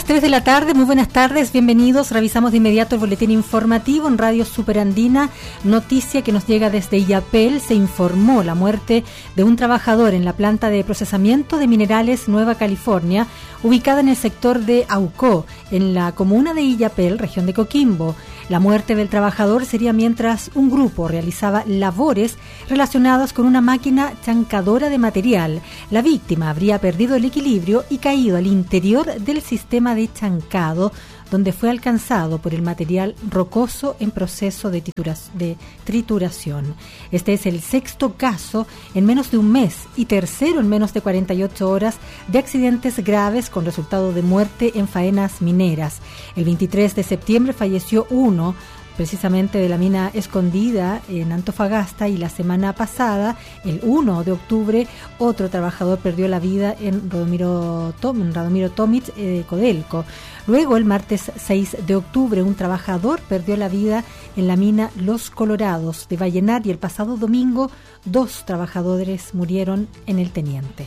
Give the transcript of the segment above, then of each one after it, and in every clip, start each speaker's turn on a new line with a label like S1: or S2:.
S1: las 3 de la tarde, muy buenas tardes, bienvenidos. Revisamos de inmediato el boletín informativo en Radio Superandina. Noticia que nos llega desde Illapel. Se informó la muerte de un trabajador en la planta de procesamiento de minerales Nueva California, ubicada en el sector de Aucó, en la comuna de Illapel, región de Coquimbo. La muerte del trabajador sería mientras un grupo realizaba labores relacionadas con una máquina chancadora de material. La víctima habría perdido el equilibrio y caído al interior del sistema de chancado, donde fue alcanzado por el material rocoso en proceso de trituración. Este es el sexto caso en menos de un mes y tercero en menos de 48 horas de accidentes graves con resultado de muerte en faenas mineras. El 23 de septiembre falleció uno, precisamente de la mina Escondida en Antofagasta, y la semana pasada, el 1 de octubre, otro trabajador perdió la vida en Radomiro Tomic, Codelco. Luego, el martes 6 de octubre, un trabajador perdió la vida en la mina Los Colorados de Vallenar, y el pasado domingo 2 trabajadores murieron en el Teniente.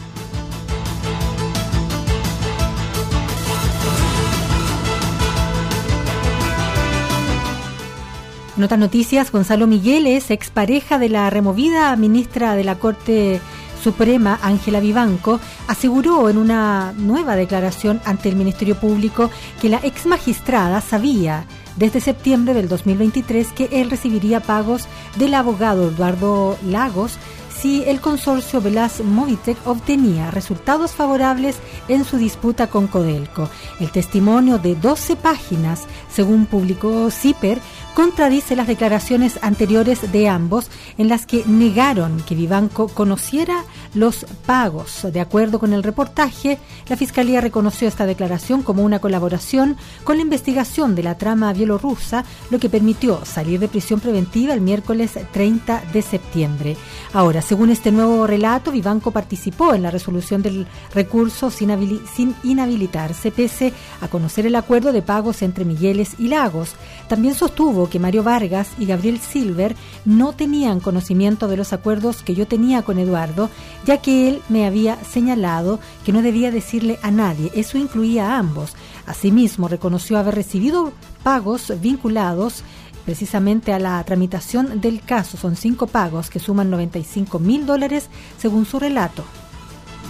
S1: En otras noticias, Gonzalo Migueles, expareja de la removida ministra de la Corte Suprema, Ángela Vivanco, aseguró en una nueva declaración ante el Ministerio Público que la exmagistrada sabía desde septiembre del 2023 que él recibiría pagos del abogado Eduardo Lagos si el consorcio Velas Movitec obtenía resultados favorables en su disputa con Codelco. El testimonio de 12 páginas, según publicó CIPER, contradice las declaraciones anteriores de ambos, en las que negaron que Vivanco conociera los pagos. De acuerdo con el reportaje, la Fiscalía reconoció esta declaración como una colaboración con la investigación de la trama bielorrusa, lo que permitió salir de prisión preventiva el miércoles 30 de septiembre. Ahora, según este nuevo relato, Vivanco participó en la resolución del recurso sin inhabilitarse, pese a conocer el acuerdo de pagos entre Migueles y Lagos. También sostuvo que Mario Vargas y Gabriel Silver no tenían conocimiento de los acuerdos que yo tenía con Eduardo, ya que él me había señalado que no debía decirle a nadie. Eso incluía a ambos. Asimismo, reconoció haber recibido pagos vinculados precisamente a la tramitación del caso. Son 5 pagos que suman $95,000, según su relato.